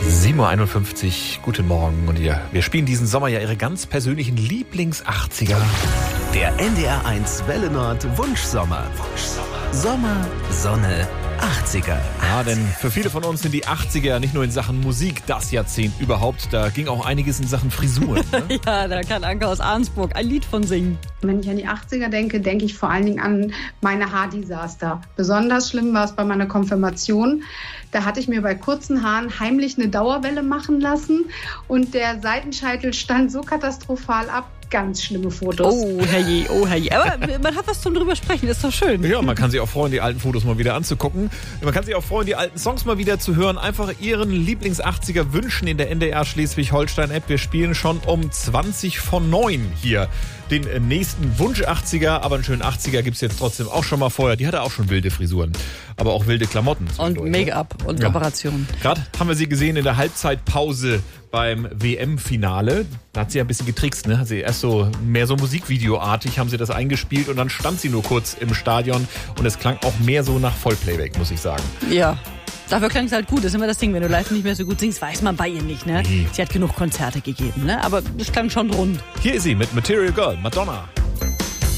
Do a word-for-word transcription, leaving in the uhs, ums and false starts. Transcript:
sieben Uhr einundfünfzig, guten Morgen. Und ihr, wir spielen diesen Sommer ja Ihre ganz persönlichen Lieblings-achtziger. Der N D R eins Welle Nord Wunschsommer. Wunschsommer. Sommer, Sonne, achtziger. Ja, denn für viele von uns sind die achtziger nicht nur in Sachen Musik das Jahrzehnt überhaupt. Da ging auch einiges in Sachen Frisuren. Ne? Ja, da kann Anke aus Arnsburg ein Lied von singen. Wenn ich an die achtziger denke, denke ich vor allen Dingen an meine Haardesaster. Besonders schlimm war es bei meiner Konfirmation. Da hatte ich mir bei kurzen Haaren heimlich eine Dauerwelle machen lassen und der Seitenscheitel stand so katastrophal ab. Ganz schlimme Fotos. Oh, herrje, oh, herrje. Aber man hat was zum drüber sprechen, ist doch schön. Ja, man kann sich auch freuen, die alten Fotos mal wieder anzugucken. Man kann sich auch freuen, die alten Songs mal wieder zu hören. Einfach Ihren Lieblings-achtziger wünschen in der N D R Schleswig-Holstein-App. Wir spielen schon um zwanzig von neun hier den nächsten Wunsch-achtziger. Aber einen schönen achtziger gibt es jetzt trotzdem auch schon mal vorher. Die hatte auch schon wilde Frisuren, aber auch wilde Klamotten. Und Make-up und ja. Operationen. Gerade haben wir sie gesehen in der Halbzeitpause beim W M-Finale. Da hat sie ja ein bisschen getrickst, ne? Hat sie erst so mehr so Musikvideoartig haben sie das eingespielt und dann stand sie nur kurz im Stadion und es klang auch mehr so nach Vollplayback, muss ich sagen. Ja. Dafür klang es halt gut. Das ist immer das Ding, wenn du live nicht mehr so gut singst, weiß man bei ihr nicht, ne? Nee. Sie hat genug Konzerte gegeben, ne? Aber es klang schon rund. Hier ist sie mit Material Girl, Madonna.